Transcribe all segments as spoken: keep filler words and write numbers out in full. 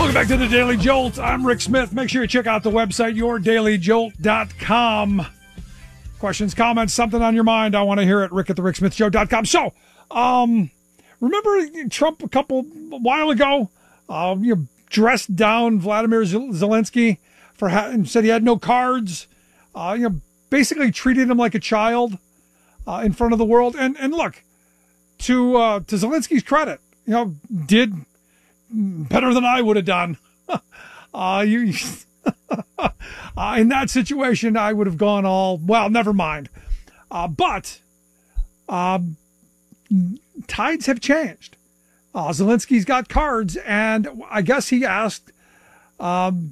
Welcome back to the Daily Jolt. I'm Rick Smith. Make sure you check out the website, your daily jolt dot com. Questions, comments, something on your mind, I want to hear it. Rick at the rick smith show dot com. So, um, remember Trump a couple, a while ago, uh, you know, dressed down Vladimir Zelensky for ha- and said he had no cards, uh, you know, basically treated him like a child uh, in front of the world. And and look, to uh, to Zelensky's credit, you know, did better than I would have done. uh, you, uh, in that situation, I would have gone all, well, never mind. Uh, but um, tides have changed. Uh, Zelensky's got cards, and I guess he asked, um,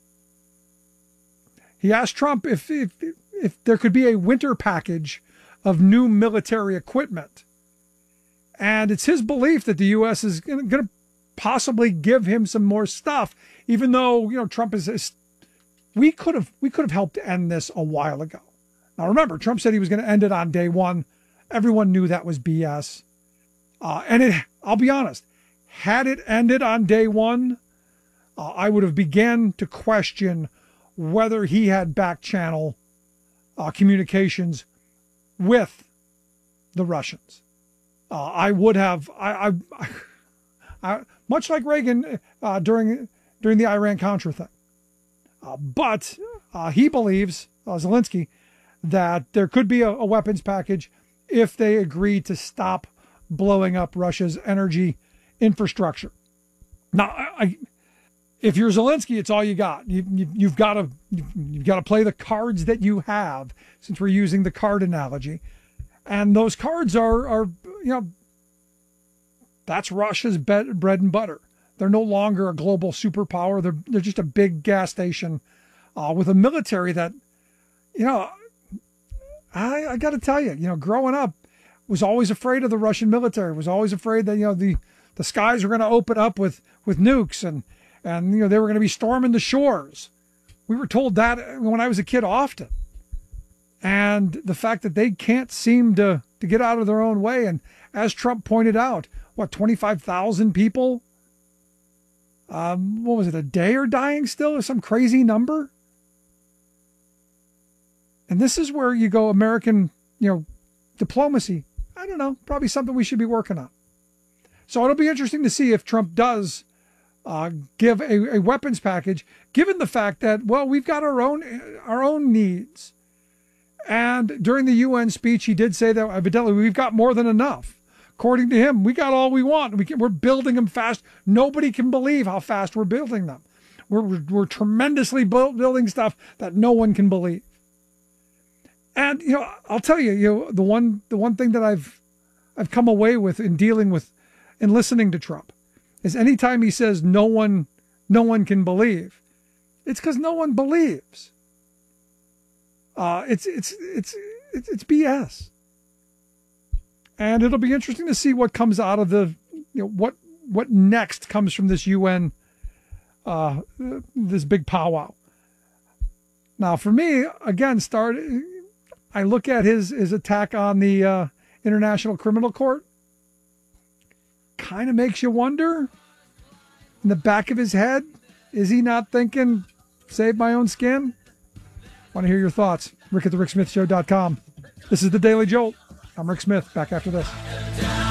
he asked Trump if, if if there could be a winter package of new military equipment. And it's his belief that the U S is going to possibly give him some more stuff, even though, you know, Trump is, is we could have we could have helped end this a while ago. Now remember, Trump said he was going to end it on day one. Everyone knew that was B S. Uh, and it, I'll be honest, had it ended on day one, uh, I would have began to question whether he had back channel uh, communications with the Russians. Uh, I would have, I, I, I much like Reagan uh, during during the Iran-Contra thing. Uh, but uh, he believes, uh, Zelensky, that there could be a, a weapons package if they agree to stop blowing up Russia's energy infrastructure. Now, I, I, if you're Zelensky, it's all you got. You, you, you've got to you've, you've got to play the cards that you have, since we're using the card analogy. And those cards are, are you know, that's Russia's bread and butter. They're no longer a global superpower. They're they're just a big gas station uh, with a military that, you know, I, I got to tell you, you know, growing up, was always afraid of the Russian military. Was always afraid that, you know, the, the skies were going to open up with, with nukes and, and, you know, they were going to be storming the shores. We were told that when I was a kid often. And the fact that they can't seem to, to get out of their own way. And as Trump pointed out, what, twenty-five thousand people, um, what was it, a day are dying still, or some crazy number? And this is where you go, American, you know, diplomacy. I don't know, probably something we should be working on. So it'll be interesting to see if Trump does uh, give a, a weapons package, given the fact that, well, we've got our own our own needs. And during the U N speech, he did say that evidently we've got more than enough. According to him, we got all we want. We can, we're building them fast. Nobody can believe how fast we're building them. We're, we're, we're tremendously build, building stuff that no one can believe. And, you know, I'll tell you, you know, the one the one thing that I've I've come away with in dealing with and listening to Trump is anytime he says no one no one can believe, it's because no one believes. Uh, it's it's it's it's it's B S. And it'll be interesting to see what comes out of the, you know, what what next comes from this U N, uh, this big powwow. Now, for me, again, start. I look at his his attack on the uh, International Criminal Court. Kind of makes you wonder. In the back of his head, is he not thinking, "Save my own skin"? Want to hear your thoughts? Rick at the rick smith show dot com. This is the Daily Jolt. I'm Rick Smith. Back after this.